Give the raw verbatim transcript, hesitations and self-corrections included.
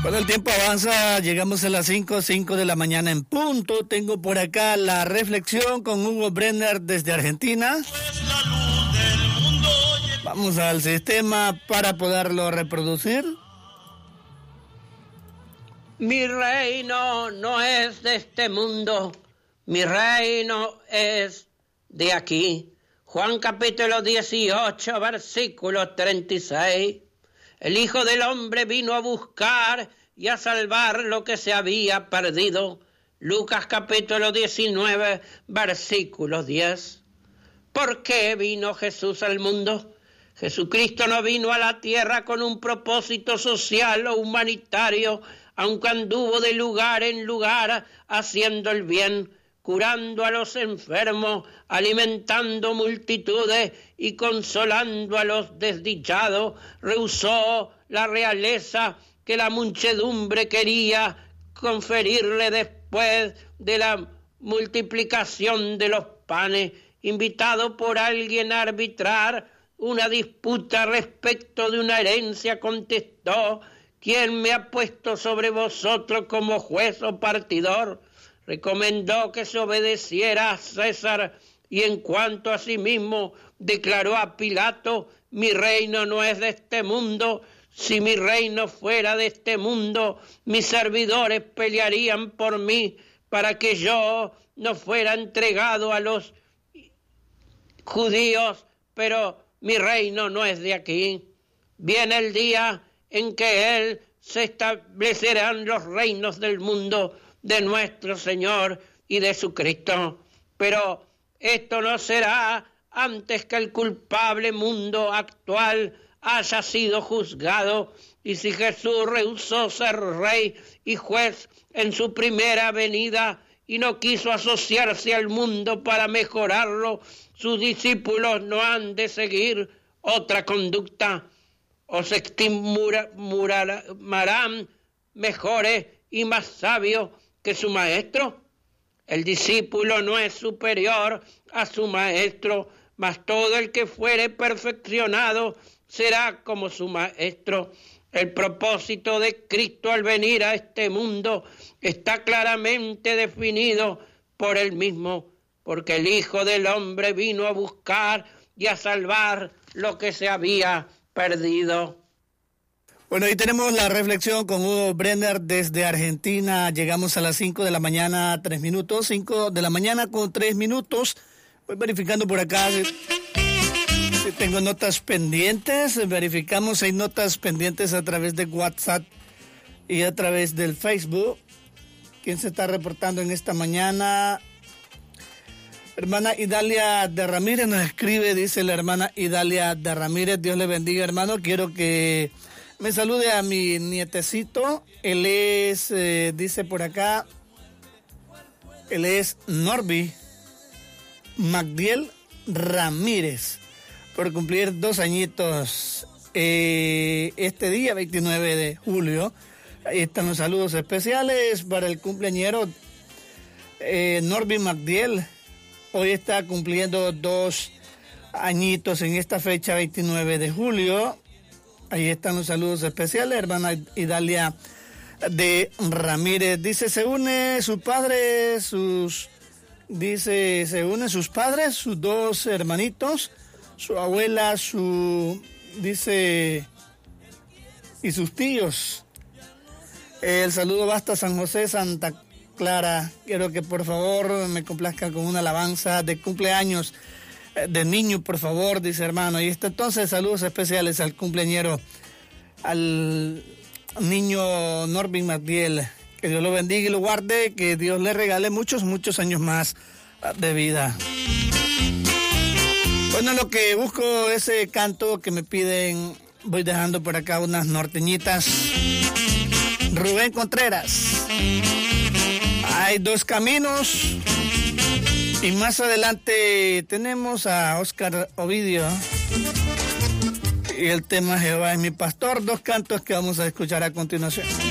Bueno, el tiempo avanza, llegamos a las cinco, cinco de la mañana en punto. Tengo por acá la reflexión con Hugo Brenner desde Argentina. Vamos al sistema para poderlo reproducir. Mi reino no es de este mundo, mi reino es de aquí. Juan capítulo dieciocho, versículo treinta y seis. El Hijo del Hombre vino a buscar y a salvar lo que se había perdido. Lucas capítulo diecinueve, versículo diez. ¿Por qué vino Jesús al mundo? Jesucristo no vino a la tierra con un propósito social o humanitario, aunque anduvo de lugar en lugar haciendo el bien, curando a los enfermos, alimentando multitudes y consolando a los desdichados. Rehusó la realeza que la muchedumbre quería conferirle después de la multiplicación de los panes. Invitado por alguien a arbitrar una disputa respecto de una herencia, contestó: ¿quién me ha puesto sobre vosotros como juez o partidor? Recomendó que se obedeciera a César y en cuanto a sí mismo declaró a Pilato: mi reino no es de este mundo. Si mi reino fuera de este mundo, mis servidores pelearían por mí para que yo no fuera entregado a los judíos, pero mi reino no es de aquí. Viene el día en que Él se establecerán los reinos del mundo de nuestro Señor y de su Cristo. Pero esto no será antes que el culpable mundo actual haya sido juzgado. Y si Jesús rehusó ser rey y juez en su primera venida y no quiso asociarse al mundo para mejorarlo, sus discípulos no han de seguir otra conducta. O se estimarán mejores y más sabios que su maestro. El discípulo no es superior a su maestro, mas todo el que fuere perfeccionado será como su maestro. El propósito de Cristo al venir a este mundo está claramente definido por él mismo, porque el Hijo del Hombre vino a buscar y a salvar lo que se había perdido. Bueno, ahí tenemos la reflexión con Hugo Brenner desde Argentina. Llegamos a las cinco de la mañana, tres minutos. cinco de la mañana con tres minutos. Voy verificando por acá si, si tengo notas pendientes. Verificamos si hay notas pendientes a través de WhatsApp y a través del Facebook. ¿Quién se está reportando en esta mañana? Hermana Idalia de Ramírez nos escribe, dice la hermana Idalia de Ramírez. Dios le bendiga, hermano. Quiero que me salude a mi nietecito. Él es, eh, dice por acá, él es Norby Magdiel Ramírez, por cumplir dos añitos eh, este día, veintinueve de julio. Ahí están los saludos especiales para el cumpleañero eh, Norby Magdiel. Hoy está cumpliendo dos añitos en esta fecha, veintinueve de julio. Ahí están los saludos especiales, hermana Idalia de Ramírez. Dice, se une su padre, sus, dice, se une sus padres, sus dos hermanitos, su abuela, su, dice, y sus tíos. El saludo va hasta San José, Santa Clara. Quiero que por favor me complazca con una alabanza de cumpleaños de niño, por favor, dice hermano. Y está entonces saludos especiales al cumpleañero, al niño Norbin Magdiel. Que Dios lo bendiga y lo guarde, que Dios le regale muchos, muchos años más de vida. Bueno, lo que busco ese canto que me piden, voy dejando por acá unas norteñitas. Rubén Contreras. Hay dos caminos. Y más adelante tenemos a Oscar Ovidio y el tema Jehová es mi pastor, dos cantos que vamos a escuchar a continuación.